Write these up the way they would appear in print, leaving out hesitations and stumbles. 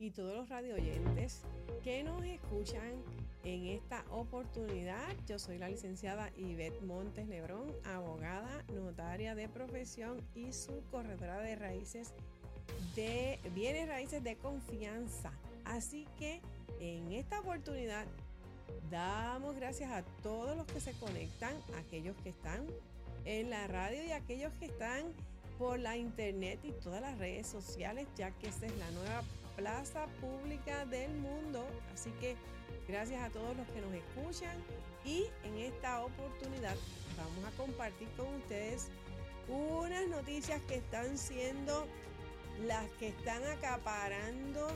y todos los radioyentes que nos escuchan en esta oportunidad. Yo soy la licenciada Ivette Montes Lebrón, abogada, notaria de profesión y subcorredora de raíces de bienes raíces de confianza. Así que en esta oportunidad damos gracias a todos los que se conectan, aquellos que están en la radio y aquellos que están por la internet y todas las redes sociales, ya que esta es la nueva plaza pública del mundo. Así que gracias a todos los que nos escuchan, y en esta oportunidad vamos a compartir con ustedes unas noticias que están siendo las que están acaparando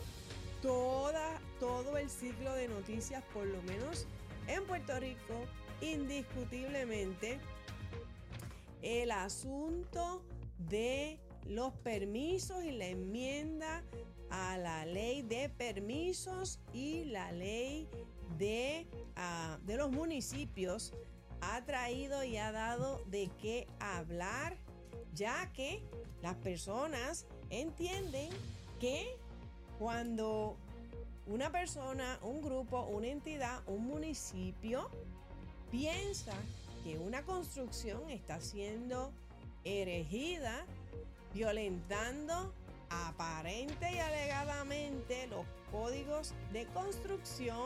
todo el ciclo de noticias, por lo menos en Puerto Rico. Indiscutiblemente el asunto de los permisos y la enmienda a la ley de permisos y la ley de los municipios ha traído y ha dado de qué hablar, ya que las personas entienden que cuando una persona, un grupo, una entidad, un municipio piensa que una construcción está siendo erigida, violentando aparente y alegadamente los códigos de construcción,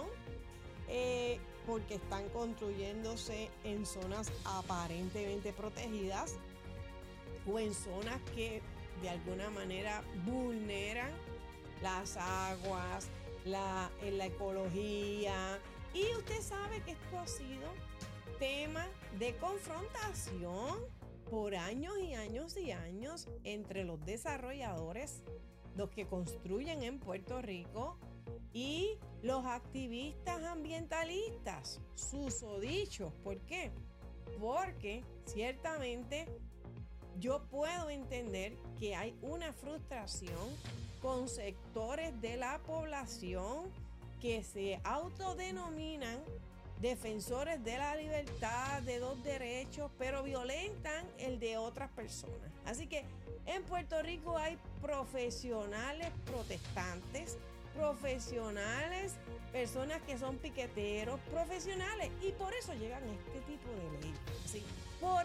porque están construyéndose en zonas aparentemente protegidas o en zonas que de alguna manera vulneran las aguas, la ecología. Y usted sabe que esto ha sido tema de confrontación por años y años y años entre los desarrolladores, los que construyen en Puerto Rico, y los activistas ambientalistas, susodichos. ¿Por qué? Porque ciertamente yo puedo entender que hay una frustración con sectores de la población que se autodenominan defensores de la libertad, de los derechos, pero violentan el de otras personas. Así que en Puerto Rico hay profesionales protestantes, profesionales, personas que son piqueteros, profesionales, y por eso llegan a este tipo de leyes. ¿Sí? Por